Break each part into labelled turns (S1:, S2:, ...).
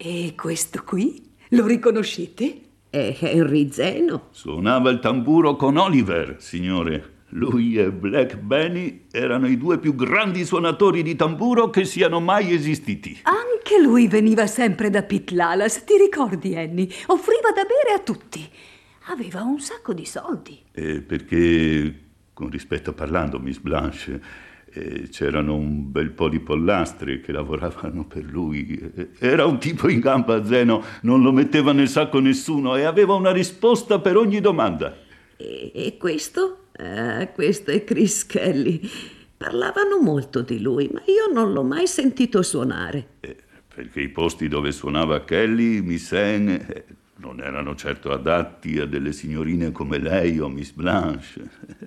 S1: E questo qui? Lo riconoscete?
S2: È Henry Zeno.
S3: Suonava il tamburo con Oliver, signore. Lui e Black Benny erano i due più grandi suonatori di tamburo che siano mai esistiti.
S1: Anche lui veniva sempre da Pete Lalas, ti ricordi, Annie? Offriva da bere a tutti. Aveva un sacco di soldi.
S3: Perché, con rispetto parlando, Miss Blanche, c'erano un bel po' di pollastre che lavoravano per lui. Era un tipo in gamba a Zeno, non lo metteva nel sacco nessuno e aveva una risposta per ogni domanda.
S2: E questo? Questo è Chris Kelly. Parlavano molto di lui, ma io non l'ho mai sentito suonare.
S3: Perché i posti dove suonava Kelly, Miss Anne, non erano certo adatti a delle signorine come lei o Miss Blanche.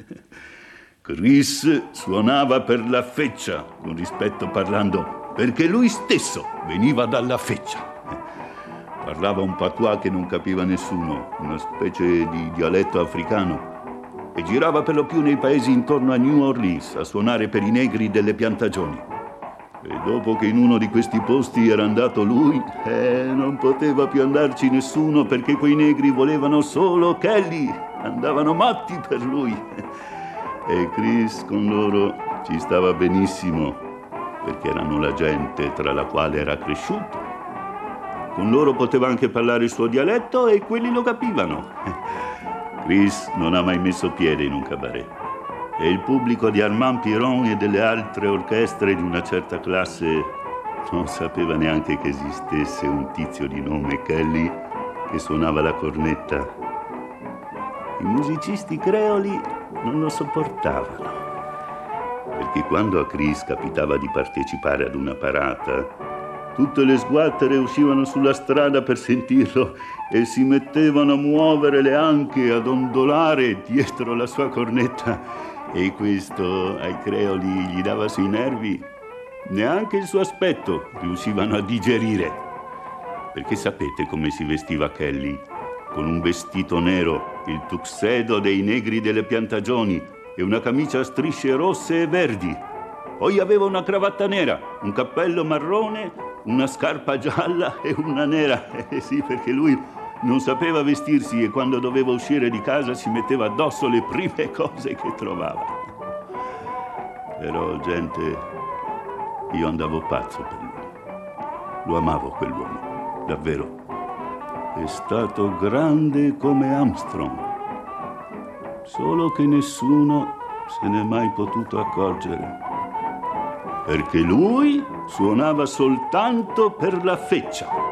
S3: Chris suonava per la Feccia, con rispetto parlando, perché lui stesso veniva dalla Feccia. Parlava un patois che non capiva nessuno, una specie di dialetto africano, e girava per lo più nei paesi intorno a New Orleans a suonare per i negri delle piantagioni. E dopo che in uno di questi posti era andato lui, non poteva più andarci nessuno perché quei negri volevano solo Kelly, andavano matti per lui. E Chris con loro ci stava benissimo perché erano la gente tra la quale era cresciuto. Con loro poteva anche parlare il suo dialetto e quelli lo capivano. Chris non ha mai messo piede in un cabaret e il pubblico di Armand Piron e delle altre orchestre di una certa classe non sapeva neanche che esistesse un tizio di nome Kelly che suonava la cornetta. I musicisti creoli non lo sopportavano, perché quando a Chris capitava di partecipare ad una parata, tutte le sguattere uscivano sulla strada per sentirlo e si mettevano a muovere le anche, ad ondolare dietro la sua cornetta. E questo ai creoli gli dava sui nervi. Neanche il suo aspetto riuscivano a digerire. Perché sapete come si vestiva Kelly? Con un vestito nero, il tuxedo dei negri delle piantagioni e una camicia a strisce rosse e verdi. Poi aveva una cravatta nera, un cappello marrone, una scarpa gialla e una nera. Sì, perché lui non sapeva vestirsi e quando doveva uscire di casa si metteva addosso le prime cose che trovava. Però, gente, io andavo pazzo per lui. Lo amavo quell'uomo, davvero. È stato grande come Armstrong. Solo che nessuno se n'è mai potuto accorgere. Perché lui suonava soltanto per la Feccia.